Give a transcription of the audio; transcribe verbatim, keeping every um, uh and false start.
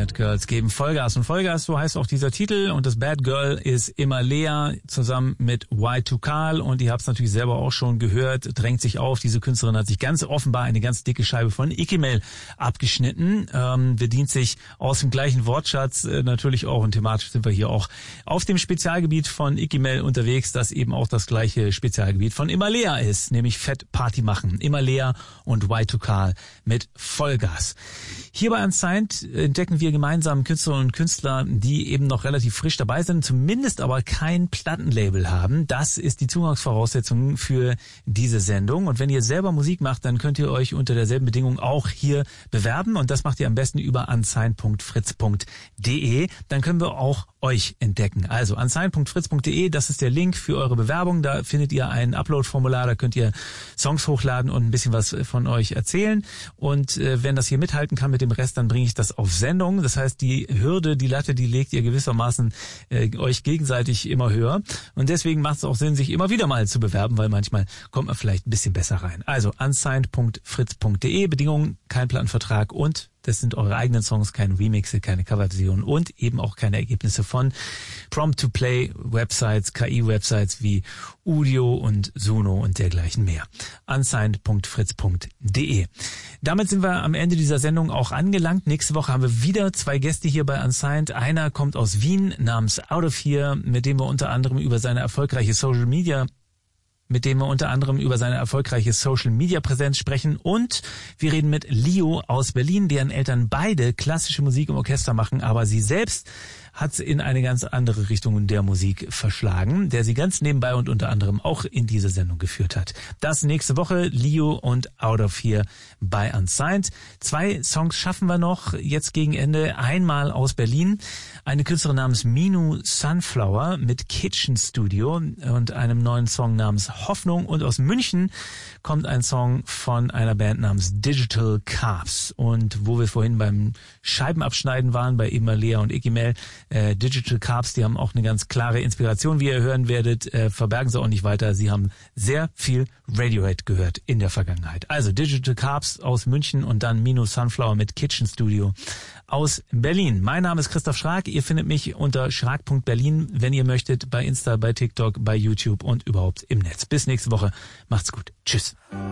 Bad Girls geben Vollgas. Und Vollgas, so heißt auch dieser Titel. Und das Bad Girl ist immer Lea zusammen mit Y zwei K. Und ihr habt es natürlich selber auch schon gehört, drängt sich auf. Diese Künstlerin hat sich ganz offenbar eine ganz dicke Scheibe von Ikimel abgeschnitten. Ähm, bedient sich aus dem gleichen Wortschatz äh, natürlich auch. Und thematisch sind wir hier auch auf dem Spezialgebiet von Ikimel unterwegs, das eben auch das gleiche Spezialgebiet von Immer Lea ist. Nämlich Fett Party machen. Immer Lea und Y zwei K mit Vollgas. Hier bei Unsigned entdecken wir gemeinsam Künstlerinnen und Künstler, die eben noch relativ frisch dabei sind, zumindest aber kein Plattenlabel haben. Das ist die Zugangsvoraussetzung für diese Sendung. Und wenn ihr selber Musik macht, dann könnt ihr euch unter derselben Bedingung auch hier bewerben. Und das macht ihr am besten über unsigned punkt fritz punkt de. Dann können wir auch euch entdecken. Also unsigned punkt fritz punkt de, das ist der Link für eure Bewerbung. Da findet ihr ein Upload-Formular, da könnt ihr Songs hochladen und ein bisschen was von euch erzählen. Und äh, wenn das hier mithalten kann mit dem Rest, dann bringe ich das auf Sendung. Das heißt, die Hürde, die Latte, die legt ihr gewissermaßen äh, euch gegenseitig immer höher. Und deswegen macht es auch Sinn, sich immer wieder mal zu bewerben, weil manchmal kommt man vielleicht ein bisschen besser rein. Also unsigned punkt fritz punkt de, Bedingungen, kein Plattenvertrag und das sind eure eigenen Songs, keine Remixe, keine Coverversionen und eben auch keine Ergebnisse von Prompt-to-Play-Websites, K I-Websites wie Udio und Suno und dergleichen mehr. unsigned punkt fritz punkt de. Damit sind wir am Ende dieser Sendung auch angelangt. Nächste Woche haben wir wieder zwei Gäste hier bei Unsigned. Einer kommt aus Wien namens Out of Here, mit dem wir unter anderem über seine erfolgreiche Social Media mit dem wir unter anderem über seine erfolgreiche Social-Media-Präsenz sprechen. Und wir reden mit Leo aus Berlin, deren Eltern beide klassische Musik im Orchester machen, aber sie selbst hat in eine ganz andere Richtung der Musik verschlagen, der sie ganz nebenbei und unter anderem auch in diese Sendung geführt hat. Das nächste Woche, Leo und Out of Here bei Unsigned. Zwei Songs schaffen wir noch jetzt gegen Ende. Einmal aus Berlin, eine Künstlerin namens Minu Sunflower mit Kitchen Studio und einem neuen Song namens Hoffnung. Und aus München kommt ein Song von einer Band namens Digital Carbs. Und wo wir vorhin beim Scheibenabschneiden waren, bei Immer Lea und Ikimel, Äh, Digital Carbs, die haben auch eine ganz klare Inspiration, wie ihr hören werdet, äh, verbergen sie auch nicht weiter. Sie haben sehr viel Radiohead gehört in der Vergangenheit. Also Digital Carbs aus München und dann Minu Sunflower mit Kitchen Studio aus Berlin. Mein Name ist Christoph Schrag. Ihr findet mich unter schrag punkt berlin, wenn ihr möchtet, bei Insta, bei TikTok, bei YouTube und überhaupt im Netz. Bis nächste Woche. Macht's gut. Tschüss.